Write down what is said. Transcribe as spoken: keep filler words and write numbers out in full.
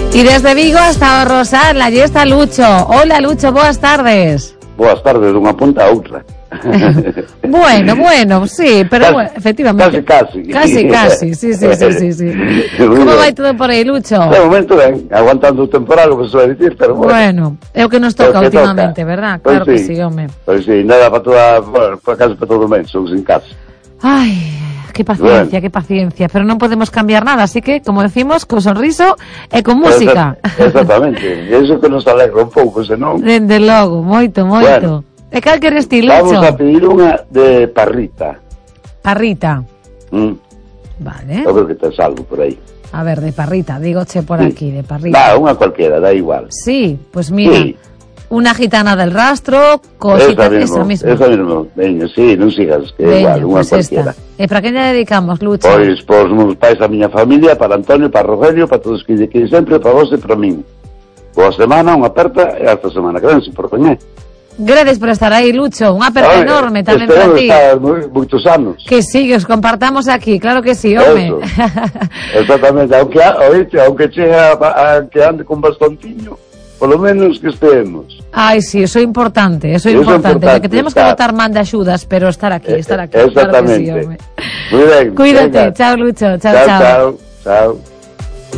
Y desde Vigo hasta Rosal, allí está Lucho. Hola Lucho, boas tardes. Boas tardes, dunha punta a outra. Bueno, bueno, sí, pero casi, bueno, efectivamente. Casi, casi. Casi, casi, sí, sí, sí, sí, sí. Como vai todo por aí, Lucho? De momento ben, aguantando o temporal, o que se vai dicir, pero bueno. Bueno, é o que nos toca que últimamente, toca. ¿verdad? Pues Claro sí, que sí, home. Pois pues sí, nada para toda, bueno, para casa para todo o mes, son sin casa. Ai, que paciencia, bueno. que paciencia, pero non podemos cambiar nada, así que, como decimos, co sorriso e con música. Exactamente, eso que nos alegra un pouco, senón. Dende logo, moito, moito. Bueno. E cal queres ti, Lucho? Vamos a pedir unha de parrita. Parrita. Mm. Vale. Eu creo que tes algo por aí. A ver, de parrita, digoche por sí. Aquí, de parrita. Va, unha cualquiera, da igual. Sí, pues mira, sí. Una gitana del rastro, cosita, esa misma. Esa misma, esa misma. Veña, sí, non sigas, que é igual, unha pues cualquiera. E para que lle dedicamos, Lucho? Pois, pois, meus pais, a miña familia, para Antonio, para Rogelio, para todos que lle queren sempre, para vos e para min. Boa semana, unha aperta, e hasta semana que ven, se por coñé. Gracias por estar aí, Lucho. Unha aperta Oye, enorme tamén para ti. Estar moitos anos. Que sí, que os compartamos aquí, claro que sí, home. Exactamente, aunque, oíste, aunque chega a, a que ande con bastontiño, polo menos que estemos. Ai, sí, eso é importante, eso é importante, importante que tenemos estar. Que botar man de axudas, pero estar aquí, estar aquí. Exactamente. Claro que sí, home. Muy ben. Cuídate, venga. Chao, Lucho, chao, chao. Chao, chao. chao.